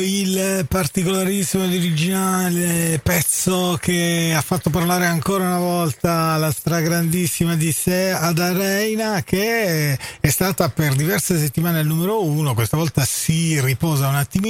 Il particolarissimo ed originale pezzo che ha fatto parlare ancora una volta la stragrandissima di sé Ada Reina, che è stata per diverse settimane al numero uno. Questa volta si riposa un attimino